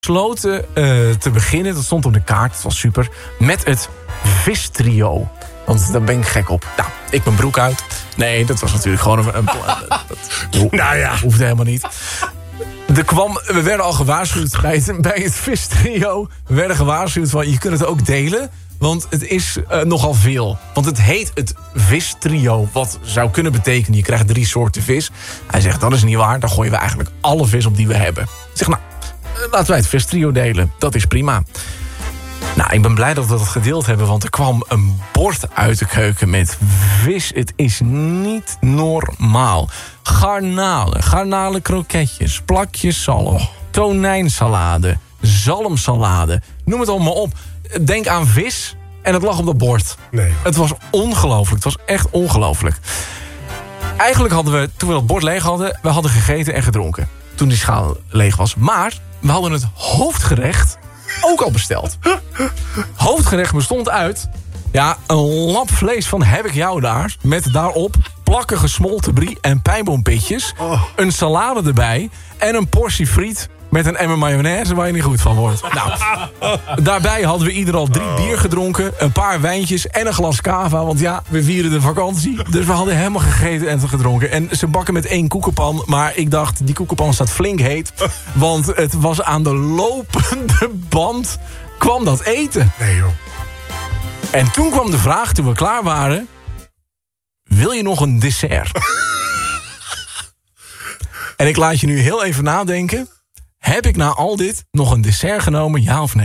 besloten te beginnen, dat stond op de kaart, dat was super, met het vistrio. Want daar ben ik gek op. Nou, ik mijn broek uit. Nee, dat was natuurlijk gewoon nou ja, hoefde helemaal niet. We werden al gewaarschuwd bij het vistrio. We werden gewaarschuwd van, je kunt het ook delen. Want het is nogal veel. Want het heet het vistrio. Wat zou kunnen betekenen, je krijgt 3 soorten vis. Hij zegt, dat is niet waar. Dan gooien we eigenlijk alle vis op die we hebben. Ik zeg, nou, laten wij het vistrio delen. Dat is prima. Nou, ik ben blij dat we dat gedeeld hebben. Want er kwam een bord uit de keuken met vis. Het is niet normaal. Garnalen kroketjes, plakjes zalm, tonijnsalade, zalmsalade. Noem het allemaal op. Denk aan vis en het lag op dat bord. Nee. Het was ongelooflijk. Het was echt ongelooflijk. Eigenlijk hadden we, toen we dat bord leeg hadden, we hadden gegeten en gedronken. Toen die schaal leeg was. Maar we hadden het hoofdgerecht ook al besteld. Hoofdgerecht bestond uit, ja, een lap vlees van heb ik jou daar. Met daarop plakken gesmolten brie en pijnboompitjes. Een salade erbij en een portie friet met een emmer mayonaise waar je niet goed van wordt. Nou, daarbij hadden we ieder al 3 bier gedronken, een paar wijntjes en een glas cava. Want ja, we vieren de vakantie. Dus we hadden helemaal gegeten en gedronken. En ze bakken met 1 koekenpan. Maar ik dacht, die koekenpan staat flink heet. Want het was aan de lopende band kwam dat eten. Nee, joh. En toen kwam de vraag, toen we klaar waren, wil je nog een dessert? En ik laat je nu heel even nadenken. Heb ik na al dit nog een dessert genomen, ja of nee?